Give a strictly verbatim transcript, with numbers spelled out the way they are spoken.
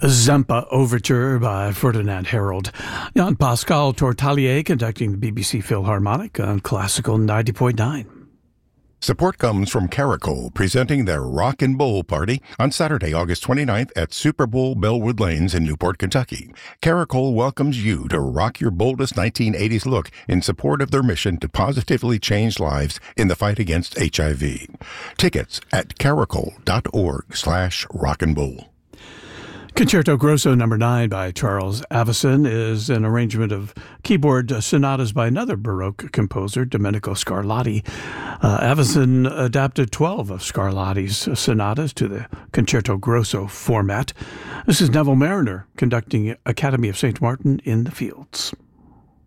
Zampa Overture by Ferdinand Harold. Jan Pascal Tortalier conducting the B B C Philharmonic on Classical ninety point nine. Support comes from Caracol, presenting their Rock and Bowl Party on Saturday, August twenty-ninth at Super Bowl Bellwood Lanes in Newport, Kentucky. Caracol welcomes you to rock your boldest nineteen eighties look in support of their mission to positively change lives in the fight against H I V. Tickets at caracol.org slash rock and bowl. Concerto Grosso number nine by Charles Avison is an arrangement of keyboard sonatas by another Baroque composer, Domenico Scarlatti. Uh, Avison adapted twelve of Scarlatti's sonatas to the Concerto Grosso format. This is Neville Mariner conducting Academy of Saint Martin in the Fields.